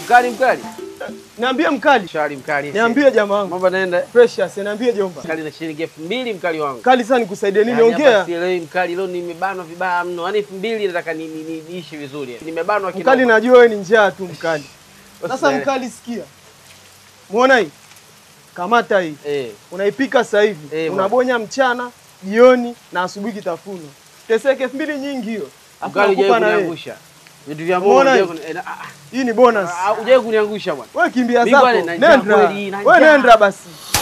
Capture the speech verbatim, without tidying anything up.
Mkali mkali. Niambie mkali. Shari mkali. Niambie jamaa wangu. Mambo naenda. Precious, niambie jomba. Mkali na shilingi elfu mbili mkali wangu. Kali sana nikusaidie nini? Yaani Ongea. hapa sielewi mkali, leo nimebanwa vibaya mno. Yaani elfu mbili nataka ni niishi vizuri. Nimebanwa kidogo. Mkali najua wewe ni njaa tu mkali. Sasa mkali sikia. Muona hii? Kamata hii. Eh. Unaipika sasa hivi. Eh, unabonya mchana, jioni na asubuhi kitafuno. Teseke elfu mbili nyingi hiyo. Mkali hujawahi kuniangusha. Vitu vya Mungu hii ni bonus. Hujawahi kuniangusha bwana. Wewe kimbia zako. Nenda. Wewe nenda basi.